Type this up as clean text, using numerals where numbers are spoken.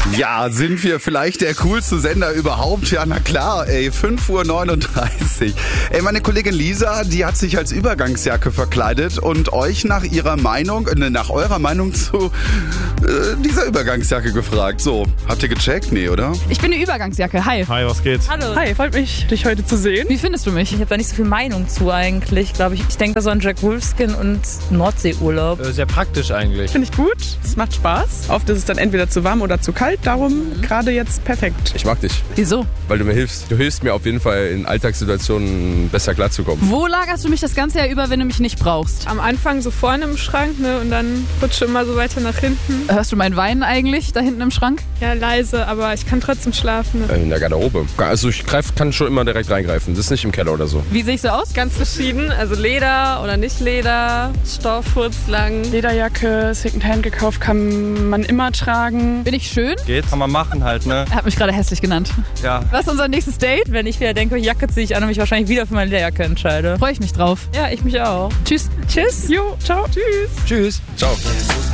Ja, sind wir vielleicht der coolste Sender überhaupt? Ja, na klar, ey, 5:39 Uhr. Ey, meine Kollegin Lisa, die hat sich als Übergangsjacke verkleidet und euch nach eurer Meinung zu dieser Übergangsjacke gefragt. So, habt ihr gecheckt? Nee, oder? Ich bin die Übergangsjacke. Hi. Hi, was geht? Hallo. Hi, freut mich, dich heute zu sehen. Wie findest du mich? Ich habe da nicht so viel Meinung zu eigentlich, glaube ich. Ich denke so an Jack Wolfskin und Nordseeurlaub. Sehr praktisch eigentlich. Finde ich gut. Es macht Spaß. Oft ist es dann entweder zu warm oder zu kalt. Darum gerade jetzt perfekt. Ich mag dich. Wieso? Weil du mir hilfst. Du hilfst mir auf jeden Fall in Alltagssituationen besser klarzukommen. Wo lagerst du mich das ganze Jahr über, wenn du mich nicht brauchst? Am Anfang so vorne im Schrank, ne? Und dann rutsche immer so weiter nach hinten. Hörst du mein Weinen eigentlich da hinten im Schrank? Ja, leise, aber ich kann trotzdem schlafen. In der Garderobe. Also ich kann schon immer direkt reingreifen. Das ist nicht im Keller oder so. Wie sehe ich so aus? Ganz verschieden, also Leder oder nicht Leder, Stoff, lang. Lederjacke, Secondhand gekauft, kann man immer tragen. Bin ich schön? Geht, kann man machen halt, ne? Er hat mich gerade hässlich genannt. Ja. Was ist unser nächstes Date? Wenn ich wieder denke, welche Jacke ziehe ich an und mich wahrscheinlich wieder für meine Lederjacke entscheide. Freue ich mich drauf. Ja, ich mich auch. Tschüss. Tschüss. Jo, ciao. Tschüss. Tschüss. Ciao.